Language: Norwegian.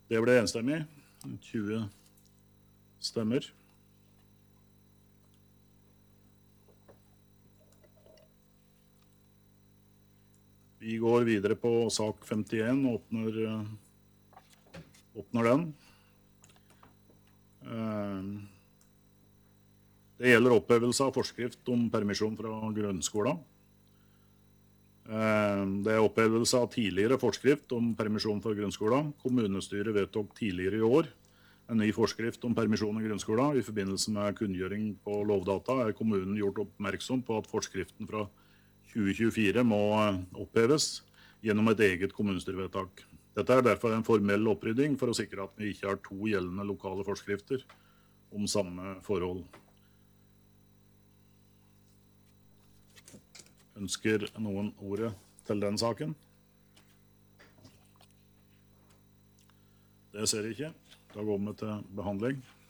Det ble enstemmig. 20 stemmer. Vi går videre på sak 51 og åpner den. Det gjelder opphevelse av forskrift om permisjon fra grunnskolen. Det er opphevelse av tidligere forskrift om permisjon fra grunnskolen. Kommunestyret vedtok tidligere i år en ny forskrift om permisjon i grunnskolen. I forbindelse med kunngjøring på Lovdata er kommunen gjort oppmerksom på at forskriften fra 2024 må oppheves gjennom et eget kommunestyrevedtak. Dette er derfor en formell opprydding for å sikre at vi ikke har to gjeldende lokale forskrifter om samme forhold. Ønsker noen ordet til den saken? Det ser jeg ikke. Da går vi til behandling.